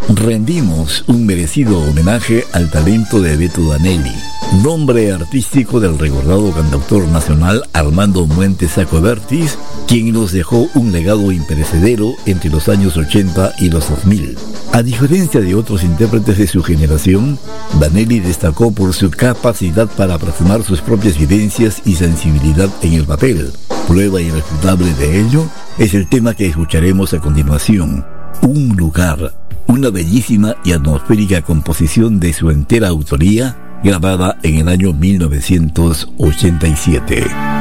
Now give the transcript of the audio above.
Rendimos un merecido homenaje al talento de Beto Danelli, nombre artístico del recordado cantautor nacional Armando Muentes Saccobertis, quien nos dejó un legado imperecedero entre los años 80 y los 2000. A diferencia de otros intérpretes de su generación, Danelli destacó por su capacidad para plasmar sus propias vivencias y sensibilidad en el papel. Prueba irrefutable de ello es el tema que escucharemos a continuación, Un lugar, una bellísima y atmosférica composición de su entera autoría, grabada en el año 1987.